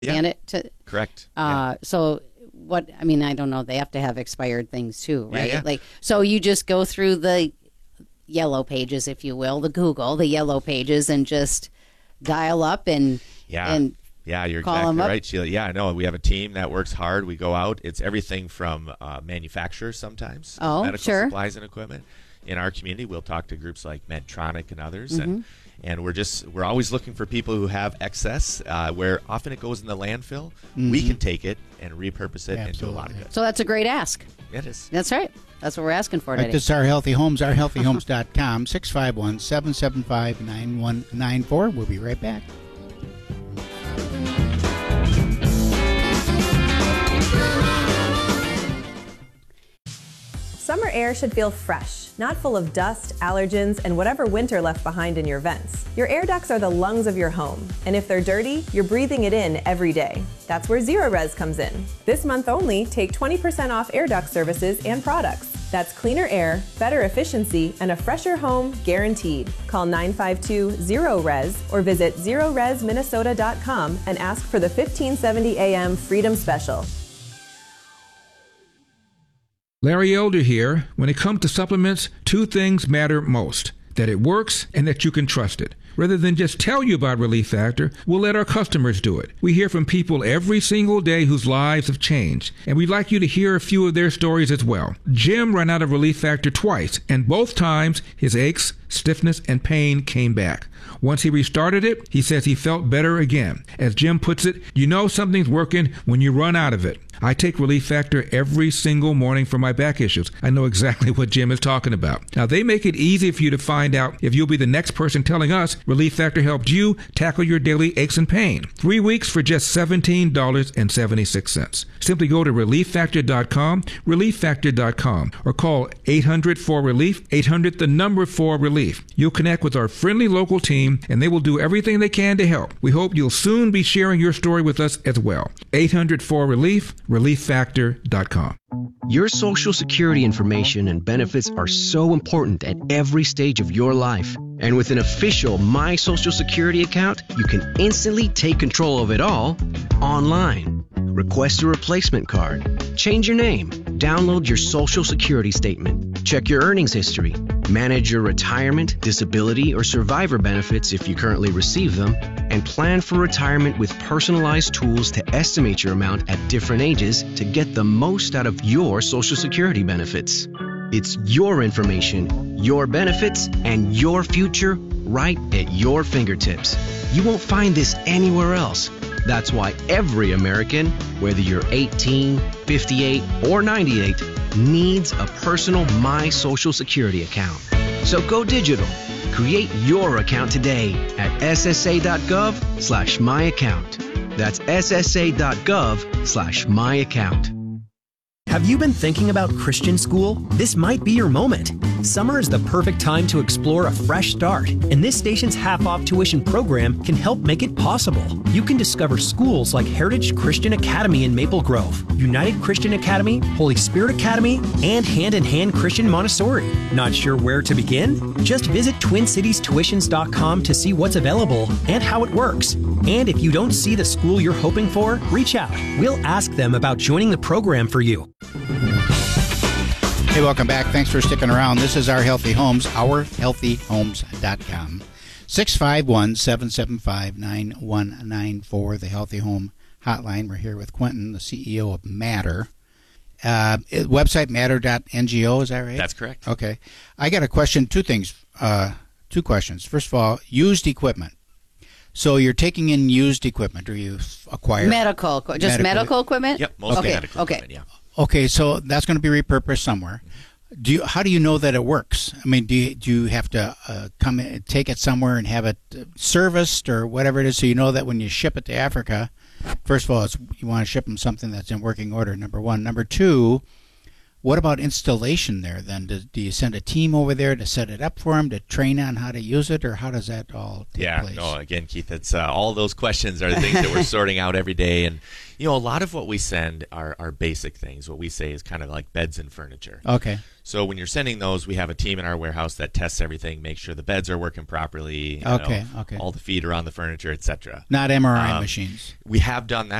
scan it to. Correct. So what? I mean, I don't know. They have to have expired things too, right? Yeah. Like, so you just go through the yellow pages, if you will, the yellow pages, and just dial up and you're call exactly them up. right, Sheila. Yeah, I know. We have a team that works hard. We go out. It's everything from manufacturers sometimes, medical supplies and equipment. In our community, we'll talk to groups like Medtronic and others, and we're always looking for people who have excess, where often it goes in the landfill. We can take it and repurpose it and do a lot of good. So that's a great ask. It is. That's right. That's what we're asking for today. This is Our Healthy Homes, ourhealthyhomes.com, 651-775-9194. We'll be right back. Summer air should feel fresh, not full of dust, allergens, and whatever winter left behind in your vents. Your air ducts are the lungs of your home, and if they're dirty, you're breathing it in every day. That's where Zerorez comes in. This month only, take 20% off air duct services and products. That's cleaner air, better efficiency, and a fresher home guaranteed. Call 952-ZERO-RES or visit ZeroResMinnesota.com and ask for the 1570 AM Freedom Special. Larry Elder here. When it comes to supplements, two things matter most: that it works and that you can trust it. Rather than just tell you about Relief Factor, we'll let our customers do it. We hear from people every single day whose lives have changed, and we'd like you to hear a few of their stories as well. Jim ran out of Relief Factor twice, and both times his aches, stiffness, and pain came back. Once he restarted it, he says he felt better again. As Jim puts it, you know something's working when you run out of it. I take Relief Factor every single morning for my back issues. I know exactly what Jim is talking about. Now, they make it easy for you to find out if you'll be the next person telling us Relief Factor helped you tackle your daily aches and pain. 3 weeks for just $17.76. Simply go to ReliefFactor.com, ReliefFactor.com, or call 800-4RELIEF, 800-4RELIEF. You'll connect with our friendly local team, and they will do everything they can to help. We hope you'll soon be sharing your story with us as well. 800-4RELIEF, ReliefFactor.com. Your Social Security information and benefits are so important at every stage of your life. And with an official My Social Security account, you can instantly take control of it all online. Request a replacement card, change your name, download your Social Security statement, check your earnings history, manage your retirement, disability, or survivor benefits if you currently receive them, and plan for retirement with personalized tools to estimate your amount at different ages to get the most out of your Social Security benefits. It's your information, your benefits, and your future right at your fingertips. You won't find this anywhere else. That's why every American, whether you're 18, 58, or 98, needs a personal My Social Security account. So go digital. Create your account today at ssa.gov/myaccount. That's ssa.gov/myaccount. Have you been thinking about Christian school? This might be your moment. Summer is the perfect time to explore a fresh start, and this station's half-off tuition program can help make it possible. You can discover schools like Heritage Christian Academy in Maple Grove, United Christian Academy, Holy Spirit Academy, and Hand in Hand Christian Montessori. Not sure where to begin? Just visit TwinCitiesTuitions.com to see what's available and how it works. And if you don't see the school you're hoping for, reach out. We'll ask them about joining the program for you. Hey, welcome back. Thanks for sticking around. This is Our Healthy Homes, ourhealthyhomes.com. 651-775-9194, the Healthy Home Hotline. We're here with Quentin, the CEO of Matter. Website matter.ngo, is that right? That's correct. Okay. I got a question, two questions. First of all, used equipment. So you're taking in used equipment, or you acquire medical equipment? Yep, mostly medical equipment, yeah. Okay, so that's going to be repurposed somewhere. How do you know that it works? I mean, do you have to come in, take it somewhere and have it serviced or whatever it is, so you know that when you ship it to Africa, first of all, you want to ship them something that's in working order, number one. Number two, what about installation there then? Do you send a team over there to set it up for them, to train on how to use it, or how does that all take place? Yeah, no, again, Keith, it's all those questions are the things that we're sorting out every day. And, A lot of what we send are basic things. What we say is kind of like beds and furniture. Okay. So when you're sending those, we have a team in our warehouse that tests everything, makes sure the beds are working properly, okay. all the feet are on the furniture, etc. Not MRI machines. We have done that.